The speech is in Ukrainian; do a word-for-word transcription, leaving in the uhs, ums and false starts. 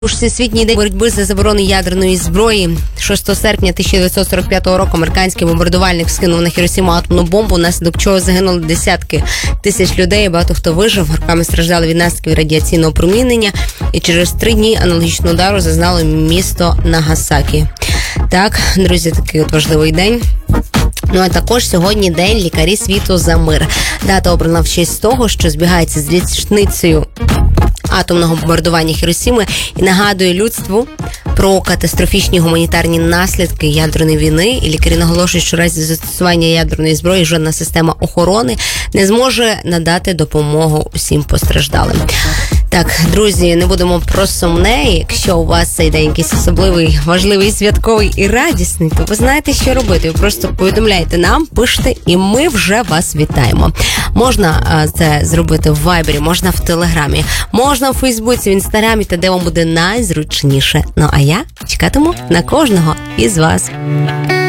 Всесвітній день боротьби за заборону ядерної зброї. шостого серпня тисяча дев'ятсот сорок п'ятого року американський бомбардувальник скинув на Хіросіму атомну бомбу, внаслідок чого загинули десятки тисяч людей, багато хто вижив, роками страждали від наслідків радіаційного промінення, і через три дні аналогічного удару зазнало місто Нагасакі. Так, друзі, такий от важливий день. Ну, а також сьогодні День лікарі світу за мир. Дата обрана в честь того, що збігається з річницею атомного бомбардування Хіросіми і нагадує людству про катастрофічні гуманітарні наслідки ядерної війни. І лікарі наголошують, що в разі застосування ядерної зброї жодна система охорони не зможе надати допомогу усім постраждалим. Так, друзі, не будемо про сумне. Якщо у вас цей день якийсь особливий, важливий, святковий і радісний, то ви знаєте, що робити. Ви просто повідомляйте нам, пишете, і ми вже вас вітаємо. Можна а, це зробити в Вайбері, можна в Телеграмі, можна в Фейсбуці, в Інстаграмі, та де вам буде найзручніше. Ну, а я чекатиму на кожного із вас.